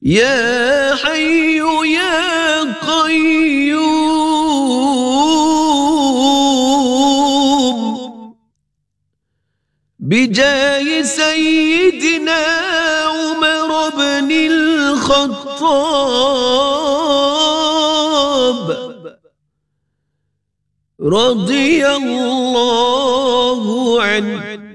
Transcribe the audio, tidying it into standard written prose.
يا حي يا قيوم بجاه سيدنا عمر بن الخطاب رضي الله عنه